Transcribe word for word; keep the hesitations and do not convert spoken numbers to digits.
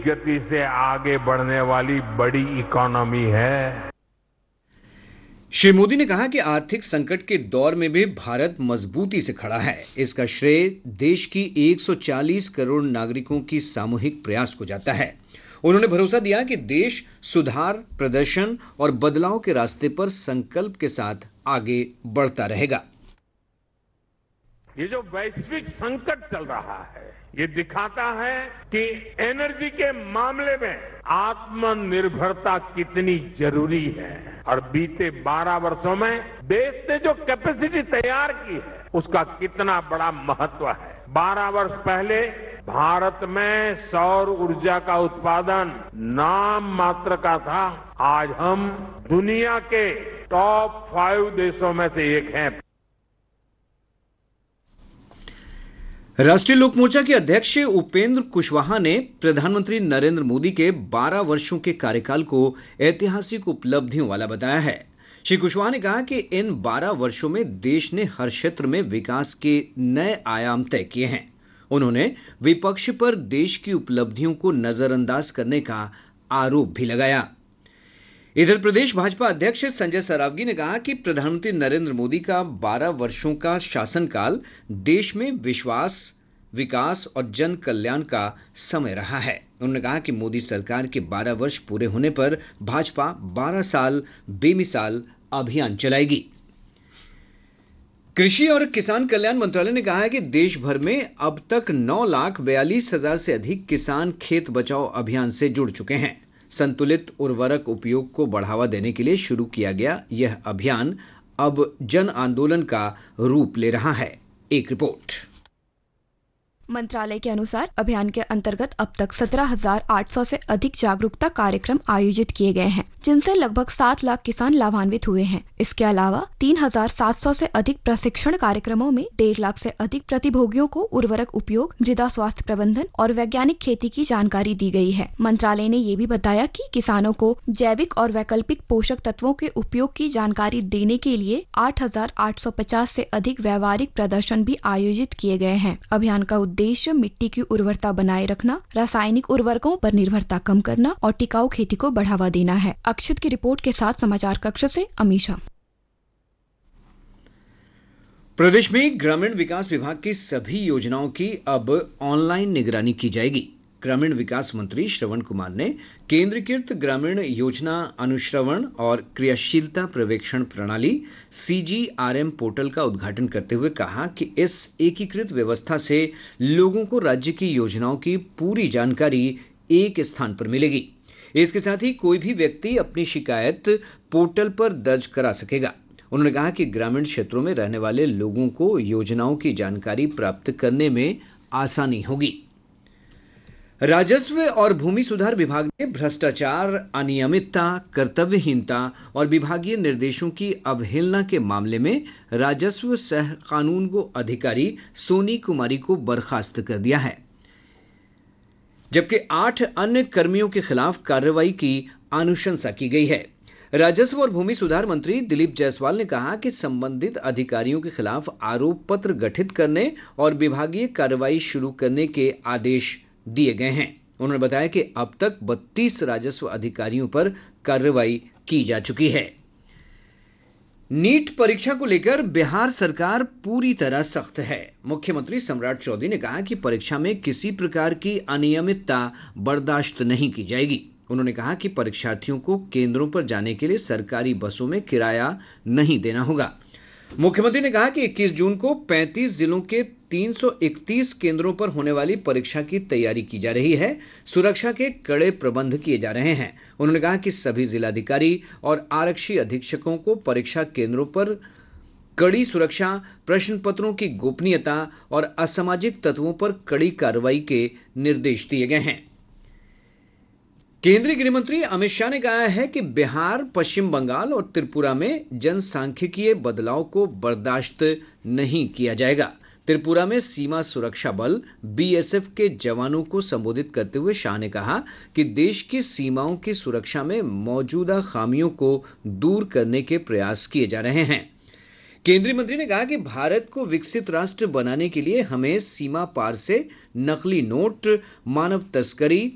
गति से आगे बढ़ने वाली बड़ी इकोनॉमी है। श्री मोदी ने कहा कि आर्थिक संकट के दौर में भी भारत मजबूती से खड़ा है। इसका श्रेय देश की एक सौ चालीस करोड़ नागरिकों की सामूहिक प्रयास को जाता है। उन्होंने भरोसा दिया कि देश सुधार, प्रदर्शन और बदलाव के रास्ते पर संकल्प के साथ आगे बढ़ता रहेगा। ये जो वैश्विक संकट चल रहा है, ये दिखाता है कि एनर्जी के मामले में आत्मनिर्भरता कितनी जरूरी है। और बीते बारह वर्षों में देश ने जो कैपेसिटी तैयार की है, उसका कितना बड़ा महत्व है। बारह वर्ष पहले भारत में सौर ऊर्जा का उत्पादन नाम मात्र का था। आज हम दुनिया के टॉप फाइव देशों में से एक हैं। राष्ट्रीय लोक मोर्चा के अध्यक्ष उपेंद्र कुशवाहा ने प्रधानमंत्री नरेंद्र मोदी के बारह वर्षों के कार्यकाल को ऐतिहासिक उपलब्धियों वाला बताया है। श्री कुशवाहा ने कहा कि इन बारह वर्षों में देश ने हर क्षेत्र में विकास के नए आयाम तय किए हैं। उन्होंने विपक्ष पर देश की उपलब्धियों को नजरअंदाज करने का आरोप भी लगाया। इधर प्रदेश भाजपा अध्यक्ष संजय सरावगी ने कहा कि प्रधानमंत्री नरेंद्र मोदी का बारह वर्षों का शासनकाल देश में विश्वास, विकास और जन कल्याण का समय रहा है। उन्होंने कहा कि मोदी सरकार के बारह वर्ष पूरे होने पर भाजपा बारह साल बेमिसाल अभियान चलाएगी। कृषि और किसान कल्याण मंत्रालय ने कहा है कि देश भर में अब तक नौ लाख बयालीस हजार से अधिक किसान खेत बचाओ अभियान से जुड़ चुके हैं। संतुलित उर्वरक उपयोग को बढ़ावा देने के लिए शुरू किया गया यह अभियान अब जन आंदोलन का रूप ले रहा है। एक रिपोर्ट। मंत्रालय के अनुसार अभियान के अंतर्गत अब तक सत्रह हजार आठ सौ से अधिक जागरूकता कार्यक्रम आयोजित किए गए हैं, जिनसे लगभग सात लाख किसान लाभान्वित हुए हैं। इसके अलावा तीन हजार सात सौ से अधिक प्रशिक्षण कार्यक्रमों में डेढ़ लाख से अधिक प्रतिभोगियों को उर्वरक उपयोग, मृदा स्वास्थ्य प्रबंधन और वैज्ञानिक खेती की जानकारी दी गई है। मंत्रालय ने ये भी बताया कि किसानों को जैविक और वैकल्पिक पोषक तत्वों के उपयोग की जानकारी देने के लिए आठ हजार आठ सौ पचास से अधिक व्यावहारिक प्रदर्शन भी आयोजित किए गए हैं। अभियान का उद्देश्य मिट्टी की उर्वरता बनाए रखना, रासायनिक उर्वरकों पर निर्भरता कम करना और टिकाऊ खेती को बढ़ावा देना है। अक्षित की रिपोर्ट के साथ समाचार कक्ष से अमीशा। प्रदेश में ग्रामीण विकास विभाग की सभी योजनाओं की अब ऑनलाइन निगरानी की जाएगी। ग्रामीण विकास मंत्री श्रवण कुमार ने केंद्रीकृत ग्रामीण योजना अनुश्रवण और क्रियाशीलता पर्यवेक्षण प्रणाली सीजीआरएम पोर्टल का उद्घाटन करते हुए कहा कि इस एकीकृत व्यवस्था से लोगों को राज्य की योजनाओं की पूरी जानकारी एक स्थान पर मिलेगी। इसके साथ ही कोई भी व्यक्ति अपनी शिकायत पोर्टल पर दर्ज करा सकेगा। उन्होंने कहा कि ग्रामीण क्षेत्रों में रहने वाले लोगों को योजनाओं की जानकारी प्राप्त करने में आसानी होगी। राजस्व और भूमि सुधार विभाग ने भ्रष्टाचार, अनियमितता, कर्तव्यहीनता और विभागीय निर्देशों की अवहेलना के मामले में राजस्व सह कानूनगो अधिकारी सोनी कुमारी को बर्खास्त कर दिया है, जबकि आठ अन्य कर्मियों के खिलाफ कार्रवाई की अनुशंसा की गई है। राजस्व और भूमि सुधार मंत्री दिलीप जायसवाल ने कहा कि संबंधित अधिकारियों के खिलाफ आरोप पत्र गठित करने और विभागीय कार्रवाई शुरू करने के आदेश दिए गए हैं। उन्होंने बताया कि अब तक बत्तीस राजस्व अधिकारियों पर कार्रवाई की जा चुकी है। नीट परीक्षा को लेकर बिहार सरकार पूरी तरह सख्त है। मुख्यमंत्री सम्राट चौधरी ने कहा कि परीक्षा में किसी प्रकार की अनियमितता बर्दाश्त नहीं की जाएगी। उन्होंने कहा कि परीक्षार्थियों को केंद्रों पर जाने के लिए सरकारी बसों में किराया नहीं देना होगा। मुख्यमंत्री ने कहा कि इक्कीस जून को पैंतीस जिलों के तीन सौ इकतीस केंद्रों पर होने वाली परीक्षा की तैयारी की जा रही है। सुरक्षा के कड़े प्रबंध किए जा रहे हैं। उन्होंने कहा कि सभी जिलाधिकारी और आरक्षी अधीक्षकों को परीक्षा केंद्रों पर कड़ी सुरक्षा, प्रश्न पत्रों की गोपनीयता और असामाजिक तत्वों पर कड़ी कार्रवाई के निर्देश दिए गए हैं। केंद्रीय गृह मंत्री अमित शाह ने कहा है कि बिहार, पश्चिम बंगाल और त्रिपुरा में जनसांख्यिकीय बदलाव को बर्दाश्त नहीं किया जाएगा। त्रिपुरा में सीमा सुरक्षा बल बीएसएफ के जवानों को संबोधित करते हुए शाह ने कहा कि देश की सीमाओं की सुरक्षा में मौजूदा खामियों को दूर करने के प्रयास किए जा रहे हैं। केंद्रीय मंत्री ने कहा कि भारत को विकसित राष्ट्र बनाने के लिए हमें सीमा पार से नकली नोट, मानव तस्करी,